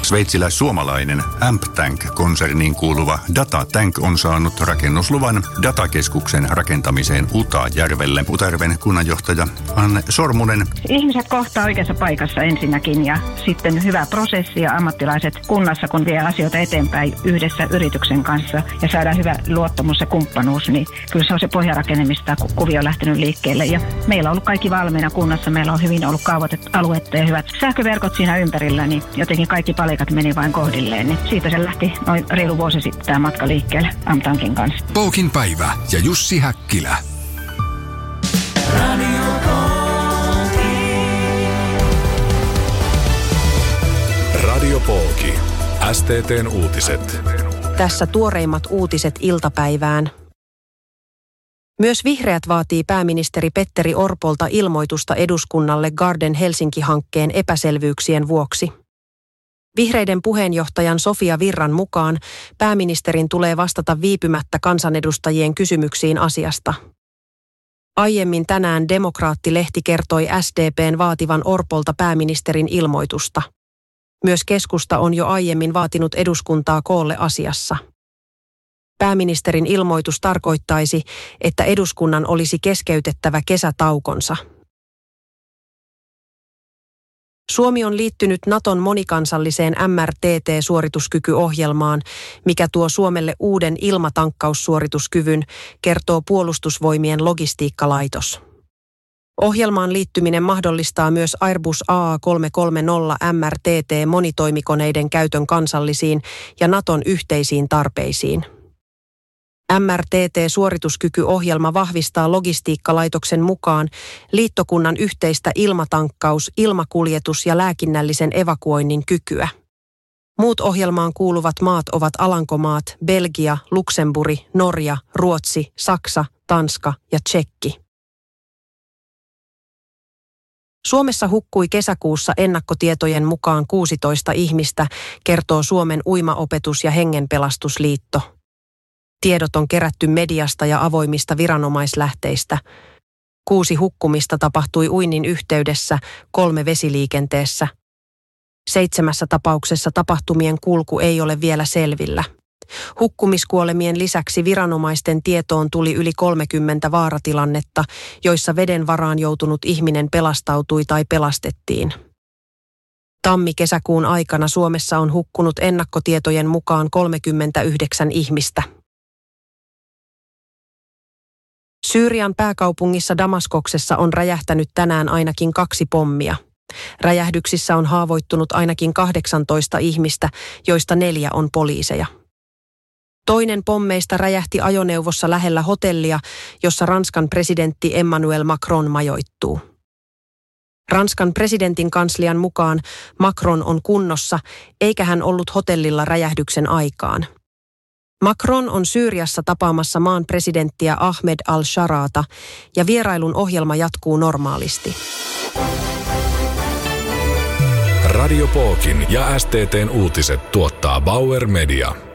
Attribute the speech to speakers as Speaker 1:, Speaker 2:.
Speaker 1: Sveitsiläis-suomalainen AmpTank-konserniin kuuluva DataTank on saanut rakennusluvan datakeskuksen rakentamiseen Utajärvelle. Utajärven kunnanjohtaja Anne Sormunen.
Speaker 2: Ihmiset kohtaa oikeassa paikassa ensinnäkin ja sitten hyvä prosessi ja ammattilaiset kunnassa, kun vie asioita eteenpäin yhdessä yrityksen kanssa ja saadaan hyvä luottamus ja kumppanuus, niin kyllä se on se pohjarakenne, mistä kuvio on lähtenyt liikkeelle. Ja meillä on ollut kaikki valmiina kunnassa, meillä on hyvin ollut kaavoitettu aluetta ja hyvät sähköverkot siinä ympärillä, niin jotenkin kaikki palikat meni vain kohdilleen. Niin siitä se lähti noin reilu vuosi sitten tämä matka liikkeelle AmpTankin kanssa.
Speaker 3: Poukin päivä ja Jussi Häkkilä. Radio Pouki. STT:n uutiset.
Speaker 4: Tässä tuoreimmat uutiset iltapäivään. Myös vihreät vaatii pääministeri Petteri Orpolta ilmoitusta eduskunnalle Garden Helsinki-hankkeen epäselvyyksien vuoksi. Vihreiden puheenjohtajan Sofia Virran mukaan pääministerin tulee vastata viipymättä kansanedustajien kysymyksiin asiasta. Aiemmin tänään Demokraatti-lehti kertoi SDP:n vaativan Orpolta pääministerin ilmoitusta. Myös keskusta on jo aiemmin vaatinut eduskuntaa koolle asiassa. Pääministerin ilmoitus tarkoittaisi, että eduskunnan olisi keskeytettävä kesätaukonsa. Suomi on liittynyt Naton monikansalliseen MRTT-suorituskykyohjelmaan, mikä tuo Suomelle uuden ilmatankkaussuorituskyvyn, kertoo Puolustusvoimien logistiikkalaitos. Ohjelmaan liittyminen mahdollistaa myös Airbus AA330 MRTT-monitoimikoneiden käytön kansallisiin ja Naton yhteisiin tarpeisiin. MRTT-suorituskykyohjelma vahvistaa logistiikkalaitoksen mukaan liittokunnan yhteistä ilmatankkaus-, ilmakuljetus- ja lääkinnällisen evakuoinnin kykyä. Muut ohjelmaan kuuluvat maat ovat Alankomaat, Belgia, Luxemburg, Norja, Ruotsi, Saksa, Tanska ja Tšekki. Suomessa hukkui kesäkuussa ennakkotietojen mukaan 16 ihmistä, kertoo Suomen uimaopetus- ja hengenpelastusliitto. Tiedot on kerätty mediasta ja avoimista viranomaislähteistä. 6 hukkumista tapahtui uinnin yhteydessä, 3 vesiliikenteessä. 7 tapauksessa tapahtumien kulku ei ole vielä selvillä. Hukkumiskuolemien lisäksi viranomaisten tietoon tuli yli 30 vaaratilannetta, joissa veden varaan joutunut ihminen pelastautui tai pelastettiin. Tammi-kesäkuun aikana Suomessa on hukkunut ennakkotietojen mukaan 39 ihmistä. Syyrian pääkaupungissa Damaskoksessa on räjähtänyt tänään ainakin 2 pommia. Räjähdyksissä on haavoittunut ainakin 18 ihmistä, joista 4 on poliiseja. Toinen pommeista räjähti ajoneuvossa lähellä hotellia, jossa Ranskan presidentti Emmanuel Macron majoittuu. Ranskan presidentin kanslian mukaan Macron on kunnossa, eikä hän ollut hotellilla räjähdyksen aikaan. Macron on Syyriassa tapaamassa maan presidenttiä Ahmed al-Sharaata ja vierailun ohjelma jatkuu normaalisti.
Speaker 3: Radio Poukin ja STT:n uutiset tuottaa Bauer Media.